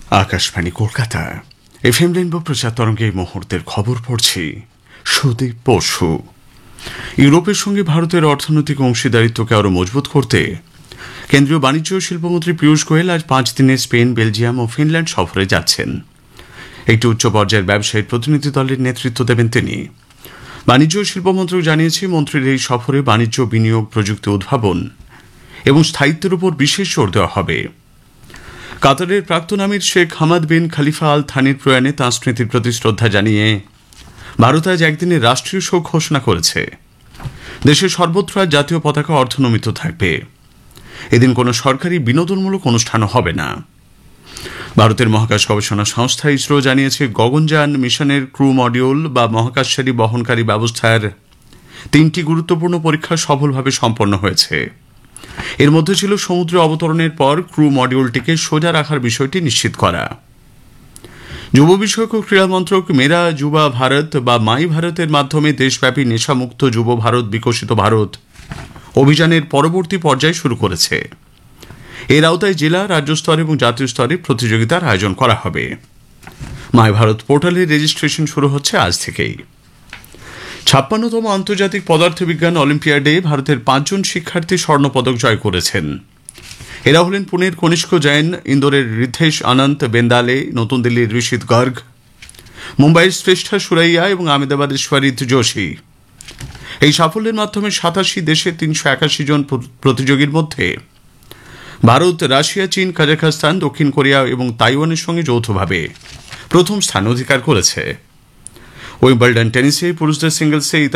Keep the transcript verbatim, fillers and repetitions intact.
Akashvani Kolkata FM rainbow প্রচার তরঙ্গে এই মুহূর্তের খবর পড়ছি সুদীপ বসু। ইউরোপের সঙ্গে ভারতের অর্থনৈতিক অংশীদারিত্বকে আরও মজবুত করতে কেন্দ্রীয় বাণিজ্য ও শিল্পমন্ত্রী পীয়ূষ গোয়েল আজ পাঁচ দিনে স্পেন, বেলজিয়াম ও ফিনল্যান্ড সফরে যাচ্ছেন। একটি উচ্চ পর্যায়ের ব্যবসায়ী প্রতিনিধি দলের নেতৃত্ব দেবেন তিনি। বাণিজ্য ও শিল্পমন্ত্রক জানিয়েছে, মন্ত্রীর এই সফরে বাণিজ্য, বিনিয়োগ, প্রযুক্তি উদ্ভাবন এবং স্থায়িত্বের উপর বিশেষ জোর দেওয়া হবে। কাতারের প্রাক্তন আমির শেখ হামাদ বিন খলিফা আল থানির প্রয়াণে তাঁর স্মৃতির প্রতি শ্রদ্ধা জানিয়ে ভারত আজ একদিনের রাষ্ট্রীয় শোক ঘোষণা করেছে। দেশের সর্বত্র আজ জাতীয় পতাকা অর্ধনমিত থাকবে। এদিন কোনো সরকারি বিনোদনমূলক অনুষ্ঠানও হবে না। ভারতের মহাকাশ গবেষণা সংস্থা ইসরো জানিয়েছে, গগনযান মিশনের ক্রু মডিউল বা মহাকাশচারী বহনকারী ব্যবস্থার তিনটি গুরুত্বপূর্ণ পরীক্ষা সফলভাবে সম্পন্ন হয়েছে। এর মধ্যে ছিল সমুদ্রে অবতরণের পর ক্রু মডিউলটিকে সোজা রাখার বিষয়টি নিশ্চিত করা। যুব বিষয়ক ও ক্রীড়া মন্ত্রক মেরা যুবা ভারত বা মাই ভারতের মাধ্যমে দেশব্যাপী নেশামুক্ত যুব ভারত বিকশিত ভারত অভিযানের পরবর্তী পর্যায় শুরু করেছে। এর আওতায় জেলা, রাজ্য স্তর এবং জাতীয় স্তরে প্রতিযোগিতার আয়োজন করা হবে। মাই ভারত পোর্টালের রেজিস্ট্রেশন শুরু হচ্ছে আজ থেকেই। ছাপ্পান্নতম আন্তর্জাতিক পদার্থবিজ্ঞান অলিম্পিয়াডে ভারতের পাঁচজন শিক্ষার্থী স্বর্ণপদক জয় করেছেন। এরা হলেন পুনের কনিষ্ক জৈন, ইন্দোরের রিদ্ধেশ আনন্ত বেন্দালে, নতুন দিল্লির ঋষিত গর্গ, মুম্বাইয়ের শ্রেষ্ঠা সুরাইয়া এবং আহমেদাবাদের স্বরিত যোশী। এই সাফল্যের মাধ্যমে সাতাশি দেশের তিনশো একাশি জন প্রতিযোগীর মধ্যে ভারত, রাশিয়া, চীন, কাজাখস্তান, দক্ষিণ কোরিয়া এবং তাইওয়ানের সঙ্গে যৌথভাবে প্রথম স্থান অধিকার করেছে। উইম্বলডন টেনিসে পুরুষদের সিঙ্গলসে